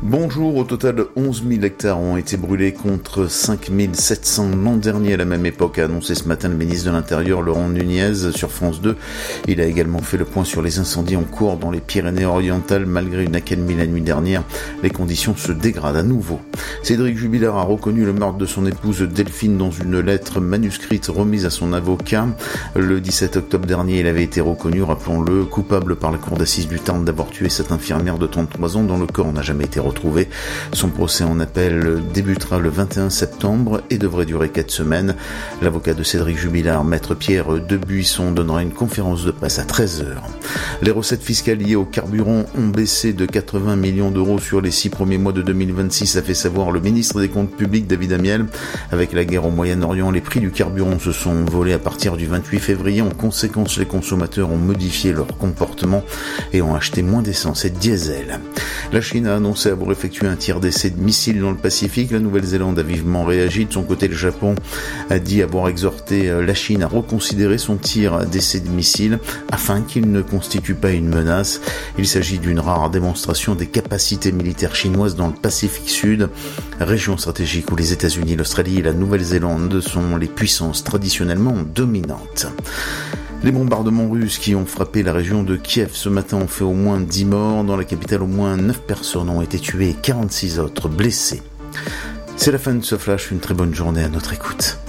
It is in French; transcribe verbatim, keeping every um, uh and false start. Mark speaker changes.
Speaker 1: Bonjour, au total onze mille hectares ont été brûlés contre cinq mille sept cents l'an dernier à la même époque, a annoncé ce matin le ministre de l'Intérieur Laurent Nunez sur France deux. Il a également fait le point sur les incendies en cours dans les Pyrénées-Orientales. Malgré une accalmie la nuit dernière, les conditions se dégradent à nouveau. Cédric Jubilard a reconnu le meurtre de son épouse Delphine dans une lettre manuscrite remise à son avocat. Le dix-sept octobre dernier, il avait été reconnu, rappelons-le, coupable par la cour d'assises du Tarn d'avoir tué cette infirmière de trente-trois ans dont le corps n'a jamais été retrouvé. Retrouvé. Son procès en appel débutera le vingt et un septembre et devrait durer quatre semaines. L'avocat de Cédric Jubilard, maître Pierre Debuisson, donnera une conférence de presse à treize heures. Les recettes fiscales liées au carburant ont baissé de quatre-vingts millions d'euros sur les six premiers mois de deux mille vingt-six, a fait savoir le ministre des Comptes publics David Amiel. Avec la guerre au Moyen-Orient, les prix du carburant se sont envolés à partir du vingt-huit février. En conséquence, les consommateurs ont modifié leur comportement et ont acheté moins d'essence et de diesel. La Chine a annoncé avoir effectué un tir d'essai de missiles dans le Pacifique. La Nouvelle-Zélande a vivement réagi. De son côté, le Japon a dit avoir exhorté la Chine à reconsidérer son tir d'essai de missiles afin qu'il ne constitue pas une menace. Il s'agit d'une rare démonstration des capacités militaires chinoises dans le Pacifique Sud, région stratégique où les États-Unis, l'Australie et la Nouvelle-Zélande sont les puissances traditionnellement dominantes. Les bombardements russes qui ont frappé la région de Kiev ce matin ont fait au moins dix morts. Dans la capitale, au moins neuf personnes ont été tuées et quarante-six autres blessées. C'est la fin de ce flash. Une très bonne journée à notre écoute.